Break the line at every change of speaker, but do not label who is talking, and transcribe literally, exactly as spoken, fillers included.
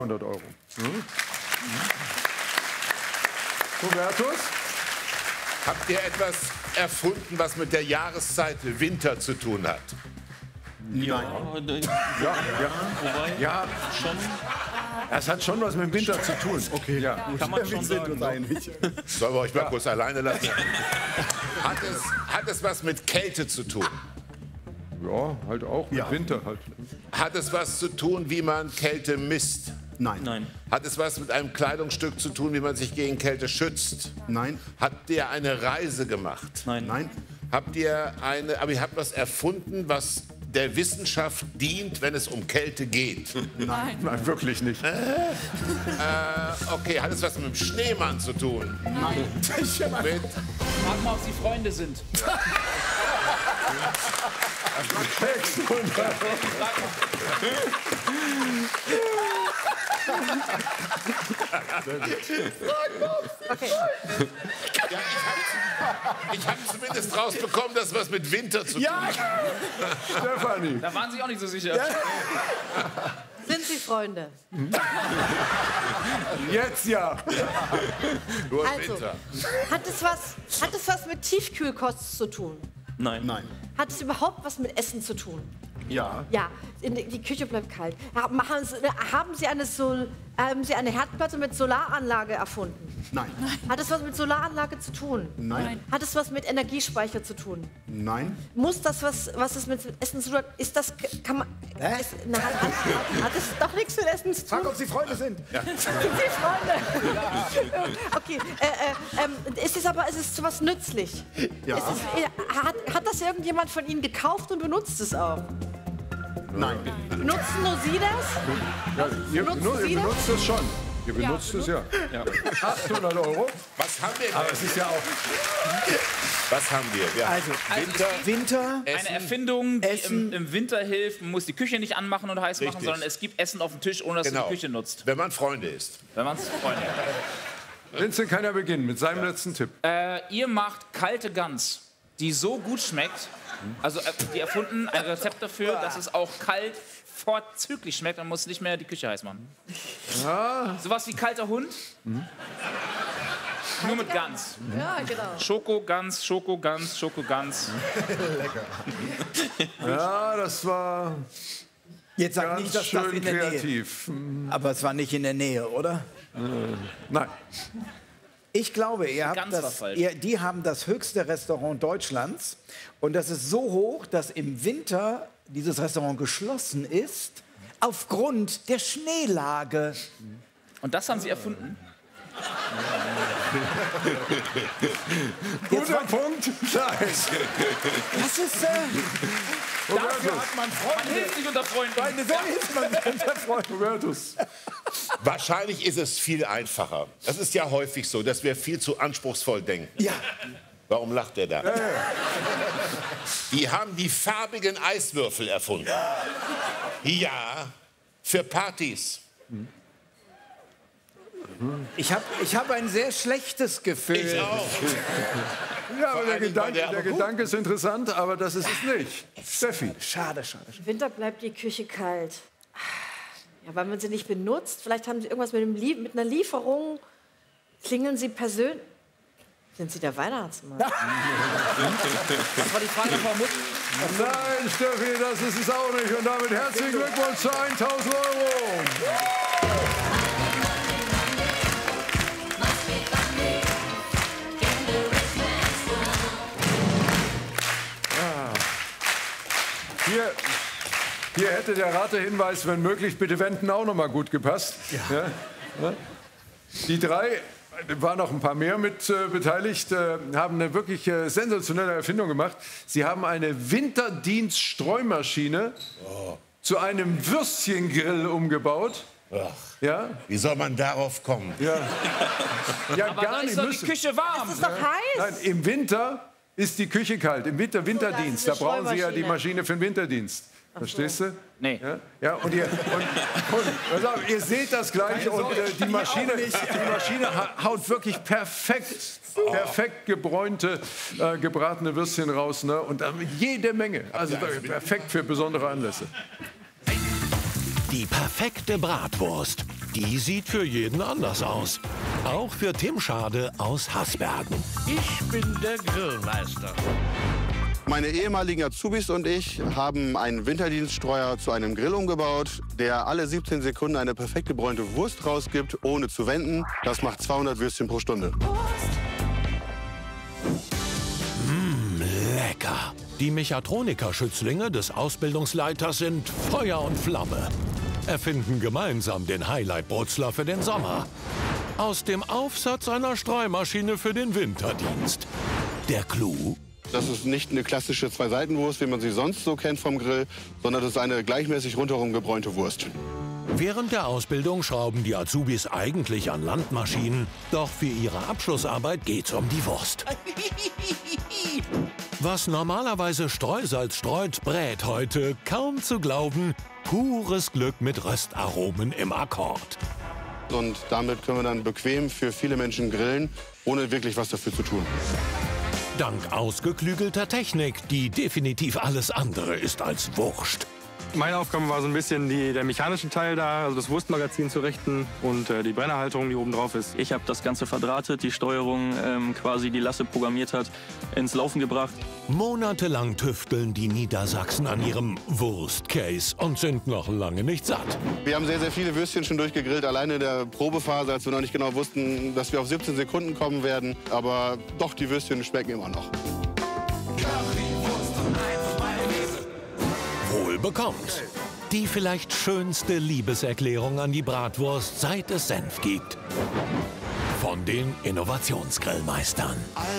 hundert Euro. Mhm. Hubertus?
Habt ihr etwas erfunden, was mit der Jahreszeit Winter zu tun hat?
Ja.
Ja, ja.
Wobei,
Ja,
schon.
es hat schon was mit dem Winter zu tun. Okay, ja.
Kann man schon sagen.
Sollen wir euch mal kurz alleine lassen? Hat es, hat es was mit Kälte zu tun?
Ja, halt auch mit
Ja.
Winter halt.
Hat es was zu tun, wie man Kälte misst?
Nein.
Nein.
Hat es was mit einem Kleidungsstück zu tun, wie man sich gegen Kälte schützt?
Nein.
Habt ihr eine Reise gemacht?
Nein.
Nein.
Habt ihr eine, aber ihr habt was erfunden, was der Wissenschaft dient, wenn es um Kälte geht?
Nein, wirklich nicht.
Äh, okay, hat es was mit dem Schneemann zu tun?
Nein.
Mit,
Frag mal, ob sie Freunde sind.
ja, ich habe hab zumindest rausbekommen, dass was mit Winter zu tun hat.
Stefanie.
Da waren sie auch nicht so sicher.
Sind Sie Freunde?
Jetzt ja.
Nur im
Also,
Winter.
hat es, was, hat es was mit Tiefkühlkost zu tun?
Nein.
Nein.
Hat es überhaupt was mit Essen zu tun?
Ja.
Ja, in die die Küche bleibt kalt. Ha- Machen Sie, haben, Sie eine Sol, haben Sie eine Herdplatte mit Solaranlage erfunden?
Nein.
Hat es was mit Solaranlage zu tun?
Nein.
Hat es was mit Energiespeicher zu tun?
Nein.
Muss das, was, was es mit Essen zu tun hat, ist das, kann man,
Hä?
ist, na, hat, hat, hat es doch nichts mit Essen zu tun?
Frag, ob Sie Freunde sind.
Sind Sie Freunde? Okay, äh, äh, ähm, ist es aber, ist es zu was nützlich?
Ja.
Ist es, äh, hat, hat das irgendjemand von Ihnen gekauft und benutzt es auch?
Nein.
Nutzen nur Sie das?
Ja, ihr,
Benutzen
benutzt,
Sie
ihr
das?
benutzt es schon. Ihr benutzt es ja. achthundert Euro.
Was haben wir denn?
Aber es ist ja auch.
Was haben wir? wir haben
Also,
Winter,
Winter,
Essen.
Eine Erfindung, die
Essen.
im, im Winter hilft. Man muss die Küche nicht anmachen und heiß machen,
Richtig.
sondern es gibt Essen auf dem Tisch, ohne dass
Genau.
man die Küche nutzt.
Wenn man Freunde ist.
Wenn man es freundet.
Vincent kann ja beginnen mit seinem letzten Tipp.
Äh, ihr macht kalte Gans, die so gut schmeckt. Also äh, die erfunden ein Rezept dafür, dass es auch kalt vorzüglich schmeckt. Man muss nicht mehr die Küche heiß machen.
Ja.
Sowas wie kalter Hund. Nur mit Gans.
Ja, genau.
Schoko, Gans, Schoko, Gans, Schoko, Gans.
Ja, das war
jetzt sag
ganz
nicht, dass das
schön
in der Nähe.
kreativ.
Aber es war nicht in der Nähe, oder?
Nein.
Ich glaube, ihr habt
Ganz war
das,
falsch.
ihr, die haben das höchste Restaurant Deutschlands. Und das ist so hoch, dass im Winter dieses Restaurant geschlossen ist, aufgrund der Schneelage.
Und das haben sie erfunden.
Guter Punkt. Nein.
Das ist... Äh,
Dafür hat man Freunde. Man hilft sich unter Freunden.
so ist man unter Freunden.
Hubertus.
Wahrscheinlich ist es viel einfacher. Das ist ja häufig so, dass wir viel zu anspruchsvoll denken.
Ja.
Warum lacht der da? Die haben die farbigen Eiswürfel erfunden. Ja, für Partys.
Ich habe ich hab ein sehr schlechtes Gefühl.
Ich auch.
Ja, aber der,
allen Dingen war
Gedanke,
der
der
aber gut.
Gedanke ist interessant, aber das ist es nicht. Steffi.
Schade, schade.
Im Winter bleibt die Küche kalt. Ja, weil man sie nicht benutzt. Vielleicht haben Sie irgendwas mit, dem Lie mit einer Lieferung. Klingeln Sie persönlich. Sind Sie der Weihnachtsmann?
Das war die Frage von Mutti.
Nein, Steffi, das ist es auch nicht. Und damit herzlichen Glückwunsch zu tausend Euro. Hier, hier hätte der Ratehinweis, wenn möglich, bitte wenden, auch noch mal gut gepasst. Ja. Ja. Die drei, waren noch ein paar mehr mit äh, beteiligt, äh, haben eine wirklich äh, sensationelle Erfindung gemacht. Sie haben eine Winterdienst-Streumaschine zu einem Würstchengrill umgebaut.
Ach,
Ja,
wie soll man darauf kommen?
ja. Ja,
Aber
gar
da ist
nicht
doch die
müssen.
Küche warm.
Das ist doch heiß.
Nein, im Winter ist die Küche kalt. Im Winter Winterdienst. Da
das ist eine
brauchen Sie ja die
Streumaschine.
Maschine für den Winterdienst. Verstehst du?
Nee.
Ja, ja und, ihr, und, und pass auf, ihr seht das gleich und äh, die, Maschine, die Maschine ha- haut wirklich perfekt, perfekt gebräunte, äh, gebratene Würstchen raus. Ne? Und dann jede Menge. Also perfekt für besondere Anlässe.
Die perfekte Bratwurst. Die sieht für jeden anders aus. Auch für Tim Schade aus Hasbergen.
Ich bin der Grillmeister.
Meine ehemaligen Azubis und ich haben einen Winterdienststreuer zu einem Grill umgebaut, der alle siebzehn Sekunden eine perfekt gebräunte Wurst rausgibt, ohne zu wenden. Das macht zweihundert Würstchen pro Stunde.
Mmh, lecker. Die Mechatroniker-Schützlinge des Ausbildungsleiters sind Feuer und Flamme. Erfinden gemeinsam den Highlight-Brutzler für den Sommer. Aus dem Aufsatz einer Streumaschine für den Winterdienst. Der Clou?
Das ist nicht eine klassische Zwei-Seiten-Wurst, wie man sie sonst so kennt vom Grill, sondern das ist eine gleichmäßig rundherum gebräunte Wurst.
Während der Ausbildung schrauben die Azubis eigentlich an Landmaschinen. Doch für ihre Abschlussarbeit geht's um die Wurst. Was normalerweise Streusalz streut, brät heute, kaum zu glauben, pures Glück mit Röstaromen im Akkord.
Und damit können wir dann bequem für viele Menschen grillen, ohne wirklich was dafür zu tun.
Dank ausgeklügelter Technik, die definitiv alles andere ist als Wurst.
Meine Aufgabe war so ein bisschen die, der mechanische Teil da, also das Wurstmagazin zu richten und äh, die Brennerhalterung, die oben drauf ist.
Ich habe das Ganze verdrahtet, die Steuerung ähm, quasi, die Lasse programmiert hat, ins Laufen gebracht.
Monatelang tüfteln die Niedersachsen an ihrem Wurstcase und sind noch lange nicht satt.
Wir haben sehr, sehr viele Würstchen schon durchgegrillt, alleine in der Probephase, als wir noch nicht genau wussten, dass wir auf siebzehn Sekunden kommen werden. Aber doch, die Würstchen schmecken immer noch.
Wohl bekommt. Die vielleicht schönste Liebeserklärung an die Bratwurst, seit es Senf gibt. Von den Innovationsgrillmeistern.